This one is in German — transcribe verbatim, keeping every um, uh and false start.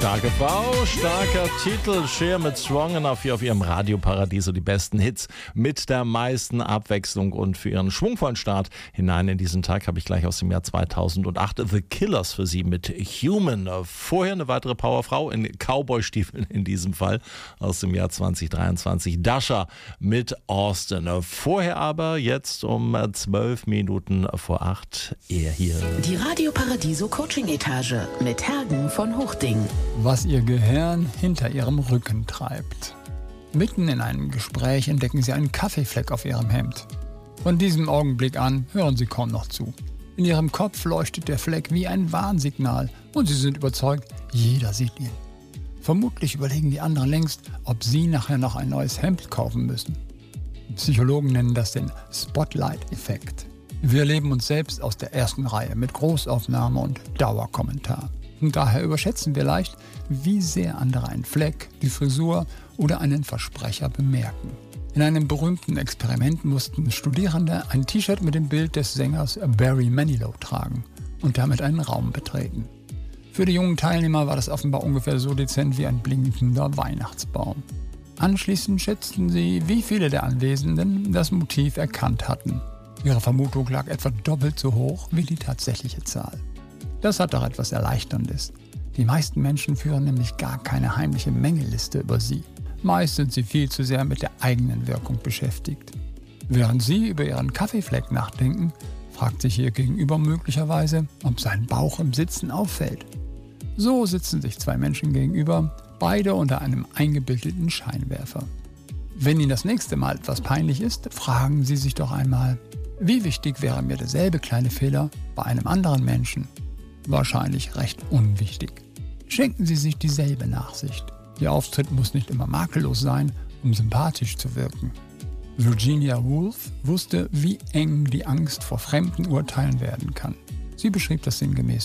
Starke Frau, starker Titel. Cher mit Strong Enough hier auf ihrem Radioparadies. So die besten Hits mit der meisten Abwechslung. Und für ihren schwungvollen Start hinein in diesen Tag habe ich gleich aus dem Jahr zweitausendacht The Killers für Sie mit Human. Vorher eine weitere Powerfrau in Cowboy-Stiefeln in diesem Fall aus dem Jahr zweitausenddreiundzwanzig. Dasha mit Austin. Vorher aber jetzt um zwölf Minuten vor acht er hier. Die Radio Paradiso Coaching Etage mit Hergen von Hochding. Was Ihr Gehirn hinter Ihrem Rücken treibt. Mitten in einem Gespräch entdecken Sie einen Kaffeefleck auf Ihrem Hemd. Von diesem Augenblick an hören Sie kaum noch zu. In Ihrem Kopf leuchtet der Fleck wie ein Warnsignal und Sie sind überzeugt, jeder sieht ihn. Vermutlich überlegen die anderen längst, ob Sie nachher noch ein neues Hemd kaufen müssen. Psychologen nennen das den Spotlight-Effekt. Wir erleben uns selbst aus der ersten Reihe mit Großaufnahme und Dauerkommentar. Und daher überschätzen wir leicht, wie sehr andere einen Fleck, die Frisur oder einen Versprecher bemerken. In einem berühmten Experiment mussten Studierende ein T-Shirt mit dem Bild des Sängers Barry Manilow tragen und damit einen Raum betreten. Für die jungen Teilnehmer war das offenbar ungefähr so dezent wie ein blinkender Weihnachtsbaum. Anschließend schätzten sie, wie viele der Anwesenden das Motiv erkannt hatten. Ihre Vermutung lag etwa doppelt so hoch wie die tatsächliche Zahl. Das hat doch etwas Erleichterndes. Die meisten Menschen führen nämlich gar keine heimliche Mängelliste über sie. Meist sind sie viel zu sehr mit der eigenen Wirkung beschäftigt. Während Sie über Ihren Kaffeefleck nachdenken, fragt sich Ihr Gegenüber möglicherweise, ob sein Bauch im Sitzen auffällt. So sitzen sich zwei Menschen gegenüber, beide unter einem eingebildeten Scheinwerfer. Wenn Ihnen das nächste Mal etwas peinlich ist, fragen Sie sich doch einmal, wie wichtig wäre mir derselbe kleine Fehler bei einem anderen Menschen? Wahrscheinlich recht unwichtig. Schenken Sie sich dieselbe Nachsicht. Ihr Auftritt muss nicht immer makellos sein, um sympathisch zu wirken. Virginia Woolf wusste, wie eng die Angst vor fremden Urteilen werden kann. Sie beschrieb das sinngemäß